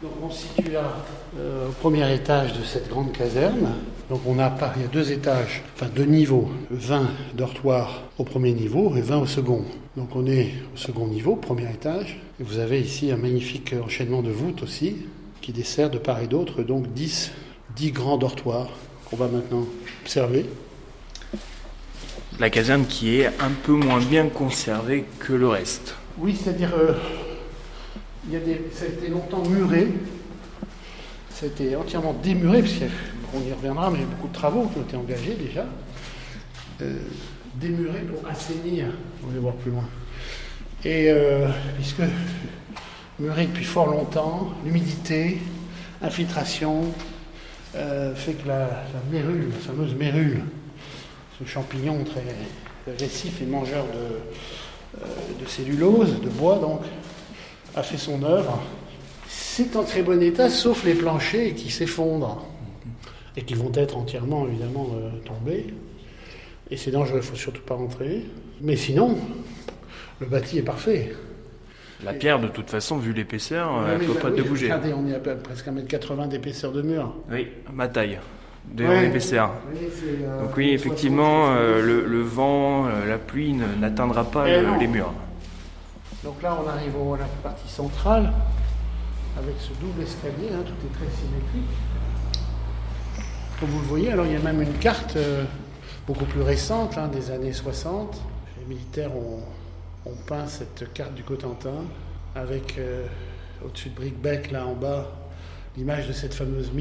Donc on se situe là au premier étage de cette grande caserne. Donc il y a 2 étages, enfin 2 niveaux, 20 dortoirs au premier niveau et 20 au second. Donc on est au second niveau, premier étage. Et vous avez ici un magnifique enchaînement de voûtes aussi, qui dessert de part et d'autre, donc 10 grands dortoirs qu'on va maintenant observer. La caserne qui est un peu moins bien conservée que le reste. Oui, c'est-à-dire, ça a été longtemps muré, ça a été entièrement démuré, puisqu'on y reviendra, mais il y a beaucoup de travaux qui ont été engagés déjà. Démuré pour assainir, on va voir plus loin. Et puisque muré depuis fort longtemps, l'humidité, infiltration, fait que la mérule, la fameuse mérule, ce champignon très agressif et mangeur de cellulose, de bois donc, a fait son œuvre. C'est en très bon état, sauf les planchers qui s'effondrent et qui vont être entièrement, évidemment, tombés. Et c'est dangereux, il ne faut surtout pas rentrer. Mais sinon, le bâti est parfait. La pierre, de toute façon, vu l'épaisseur, elle ne peut pas te bouger. Regardez, on est à presque 1,80 m d'épaisseur de mur. Oui, ma taille d'épaisseur. Oui, donc oui, effectivement, le vent, la pluie n'atteindra pas les murs. Donc là, on arrive à la partie centrale, avec ce double escalier, tout est très symétrique. Comme vous le voyez, alors il y a même une carte beaucoup plus récente, des années 60. Les militaires ont peint cette carte du Cotentin, avec au-dessus de Bricbec, là en bas, l'image de cette fameuse mine.